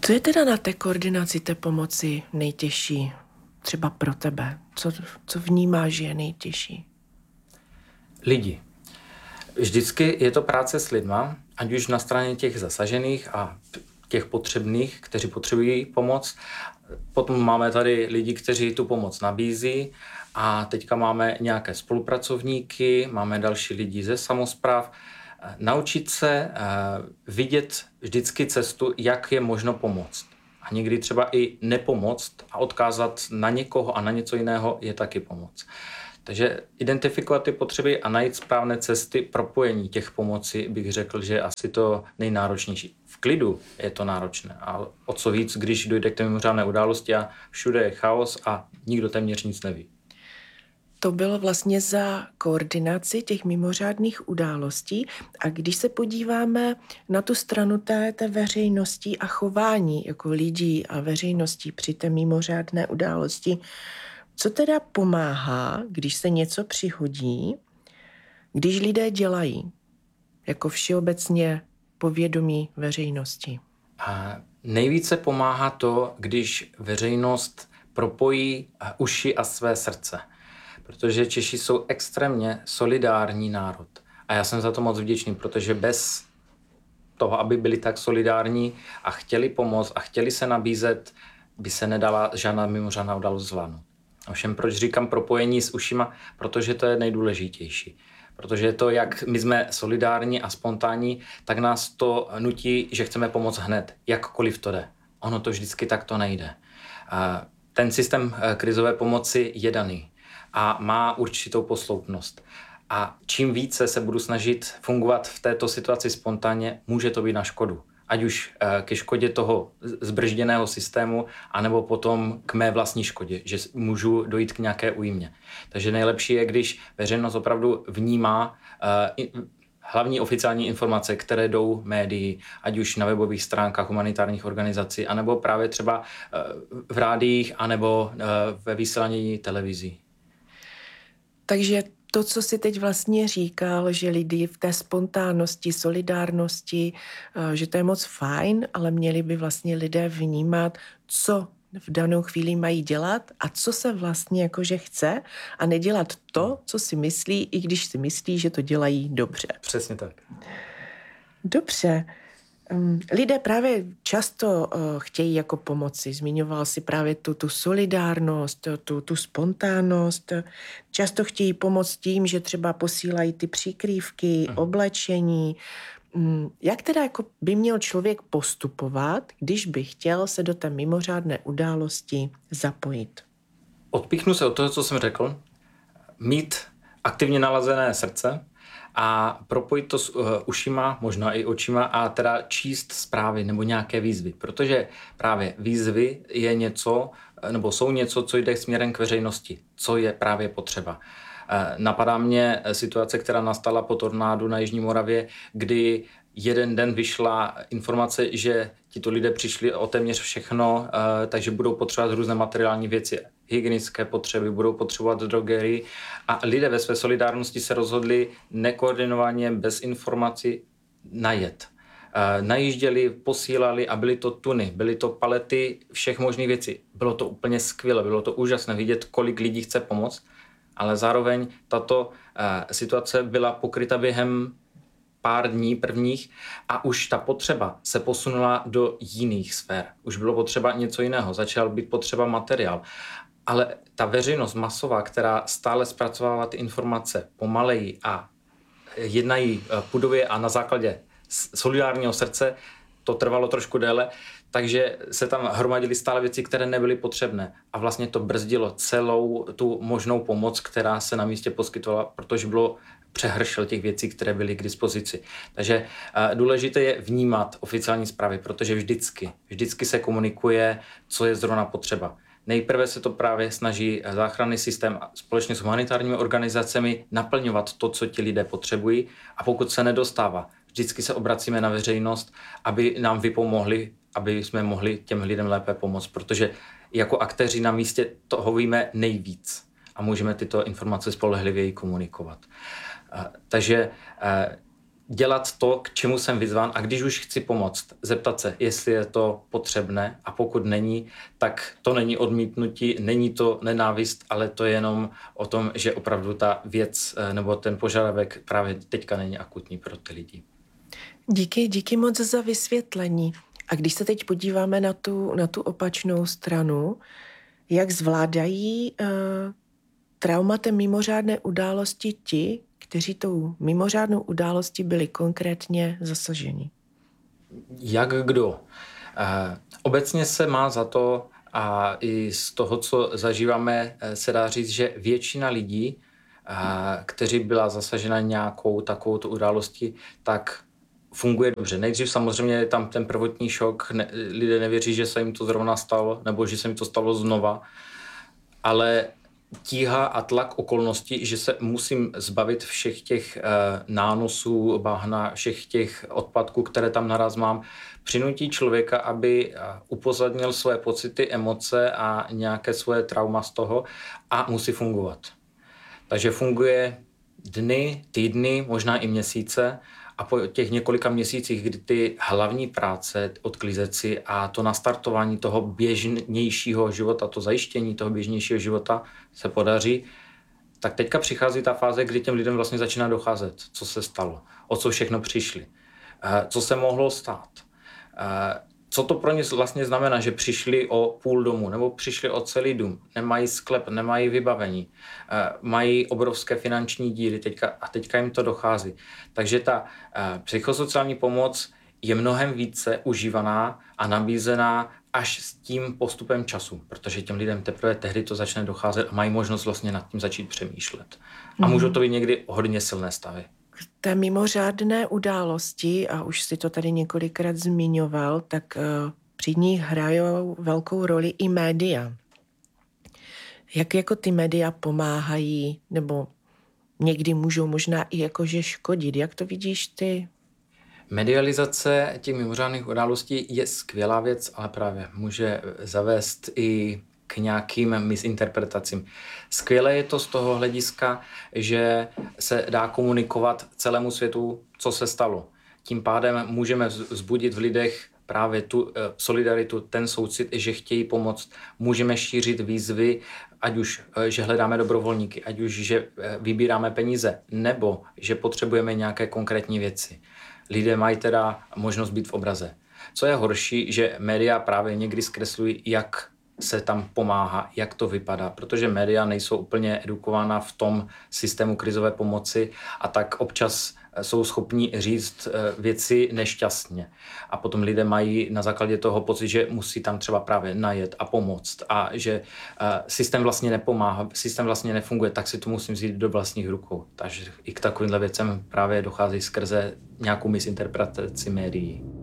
Co je teda na té koordinaci té pomoci nejtěžší? Třeba pro tebe. Co vnímáš, že je nejtěžší? Lidi. Vždycky je to práce s lidma, ať už na straně těch zasažených a těch potřebných, kteří potřebují pomoc. Potom máme tady lidi, kteří tu pomoc nabízí a teďka máme nějaké spolupracovníky, máme další lidi ze samospráv. Naučit se vidět vždycky cestu, jak je možno pomoct. A někdy třeba i nepomoct a odkázat na někoho a na něco jiného je taky pomoc. Takže identifikovat ty potřeby a najít správné cesty propojení těch pomocí bych řekl, že je asi to nejnáročnější. V klidu je to náročné, ale o co víc, když dojde k té mimořádné události a všude je chaos a nikdo téměř nic neví. To bylo vlastně za koordinaci těch mimořádných událostí. A když se podíváme na tu stranu té veřejnosti a chování jako lidí a veřejností při té mimořádné události, co teda pomáhá, když se něco přihodí, když lidé dělají, jako všeobecně povědomí veřejnosti? A nejvíce pomáhá to, když veřejnost propojí uši a své srdce. Protože Češi jsou extrémně solidární národ. A já jsem za to moc vděčný, protože bez toho, aby byli tak solidární a chtěli pomoct a chtěli se nabízet, by se nedala žádná mimořádná událost zvládnout. Ovšem, proč říkám propojení s ušima? Protože to je nejdůležitější. Protože to, jak my jsme solidární a spontánní, tak nás to nutí, že chceme pomoct hned, jakkoliv to jde. Ono to vždycky takto nejde. Ten systém krizové pomoci je daný a má určitou posloupnost. A čím více se budu snažit fungovat v této situaci spontánně, může to být na škodu. Ať už ke škodě toho zbržděného systému, anebo potom k mé vlastní škodě, že můžu dojít k nějaké újmě. Takže nejlepší je, když veřejnost opravdu vnímá hlavní oficiální informace, které jdou médii, ať už na webových stránkách humanitárních organizací, anebo právě třeba v rádiích, anebo ve vysílání televizí. Takže to, co jsi teď vlastně říkal, že lidi v té spontánnosti, solidárnosti, že to je moc fajn, ale měli by vlastně lidé vnímat, co v danou chvíli mají dělat a co se vlastně jakože chce a nedělat to, co si myslí, i když si myslí, že to dělají dobře. Přesně tak. Dobře. Lidé právě často chtějí jako pomoci. Zmiňoval si právě tu solidárnost, tu spontánnost. Často chtějí pomoct tím, že třeba posílají ty přikrývky, oblečení. Jak teda jako by měl člověk postupovat, když by chtěl se do té mimořádné události zapojit? Odpíchnu se od toho, co jsem řekl. Mít aktivně nalazené srdce a propojit to s ušima, možná i očima a teda číst zprávy nebo nějaké výzvy. Protože právě výzvy je něco, nebo jsou něco, co jde směrem k veřejnosti, co je právě potřeba. Napadá mě situace, která nastala po tornádu na Jižní Moravě, kdy jeden den vyšla informace, že tito lidé přišli o téměř všechno, takže budou potřebovat různé materiální věci, hygienické potřeby, budou potřebovat drogerii a lidé ve své solidárnosti se rozhodli nekoordinovaně, bez informací najet. Najížděli, posílali a byly to tuny, byly to palety všech možných věcí. Bylo to úplně skvělé, bylo to úžasné vidět, kolik lidí chce pomoct, ale zároveň tato situace byla pokryta během pár dní prvních a už ta potřeba se posunula do jiných sfér. Už bylo potřeba něco jiného, začal být potřeba materiál. Ale ta veřejnost masová, která stále zpracovává ty informace pomaleji a jednají pudově a na základě solidárního srdce, to trvalo trošku déle, takže se tam hromadily stále věci, které nebyly potřebné. A vlastně to brzdilo celou tu možnou pomoc, která se na místě poskytovala, protože bylo přehršel těch věcí, které byly k dispozici. Takže důležité je vnímat oficiální zprávy, protože vždycky se komunikuje, co je zrovna potřeba. Nejprve se to právě snaží záchranný systém společně s humanitárními organizacemi naplňovat to, co ti lidé potřebují a pokud se nedostává, vždycky se obracíme na veřejnost, aby nám vypomohli, aby jsme mohli těm lidem lépe pomoct, protože jako aktéři na místě toho víme nejvíc a můžeme tyto informace spolehlivěji komunikovat. Takže dělat to, k čemu jsem vyzván a když už chci pomoct, zeptat se, jestli je to potřebné a pokud není, tak to není odmítnutí, není to nenávist, ale to je jenom o tom, že opravdu ta věc nebo ten požadavek právě teďka není akutní pro ty lidi. Díky moc za vysvětlení. A když se teď podíváme na tu opačnou stranu, jak zvládají traumatem mimořádné události ti, kteří tou mimořádnou událostí byli konkrétně zasaženi? Jak kdo? Obecně se má za to, a i z toho, co zažíváme, se dá říct, že většina lidí, kteří byla zasažena nějakou takovou událostí, tak funguje dobře. Nejdřív samozřejmě je tam ten prvotní šok, lidé nevěří, že se jim to zrovna stalo, nebo že se jim to stalo znova, ale tíha a tlak okolností, že se musím zbavit všech těch nánosů, bahna, všech těch odpadků, které tam naraz mám, přinutí člověka, aby upozadnil své pocity, emoce a nějaké svoje trauma z toho a musí fungovat. Takže funguje dny, týdny, možná i měsíce a po těch několika měsících, kdy ty hlavní práce, odklízet si a to nastartování toho běžnějšího života, to zajištění toho běžnějšího života se podaří, tak teďka přichází ta fáze, kdy těm lidem vlastně začíná docházet, co se stalo, o co všechno přišli, co se mohlo stát. Co to pro ně vlastně znamená, že přišli o půl domu nebo přišli o celý dům, nemají sklep, nemají vybavení, mají obrovské finanční díry teďka jim to dochází. Takže ta psychosociální pomoc je mnohem více užívaná a nabízená až s tím postupem času, protože těm lidem teprve tehdy to začne docházet a mají možnost vlastně nad tím začít přemýšlet. A můžou to být někdy hodně silné stavy. K té mimořádné události, a už si to tady několikrát zmiňoval, tak při ní hrajou velkou roli i média. Jak jako ty média pomáhají, nebo někdy můžou možná i jakože škodit. Jak to vidíš ty? Medializace těch mimořádných událostí je skvělá věc, ale právě může zavést i k nějakým misinterpretacím. Skvělé je to z toho hlediska, že se dá komunikovat celému světu, co se stalo. Tím pádem můžeme vzbudit v lidech právě tu solidaritu, ten soucit, že chtějí pomoct. Můžeme šířit výzvy, ať už, že hledáme dobrovolníky, ať už, že vybíráme peníze, nebo že potřebujeme nějaké konkrétní věci. Lidé mají teda možnost být v obraze. Co je horší, že média právě někdy zkreslují, jak se tam pomáhá, jak to vypadá, protože média nejsou úplně edukována v tom systému krizové pomoci a tak občas jsou schopni říct věci nešťastně. A potom lidé mají na základě toho pocit, že musí tam třeba právě najet a pomoct a že systém vlastně nepomáhá, systém vlastně nefunguje, tak si to musím vzít do vlastních rukou. Takže i k takovýmhle věcem právě dochází skrze nějakou misinterpretaci médií.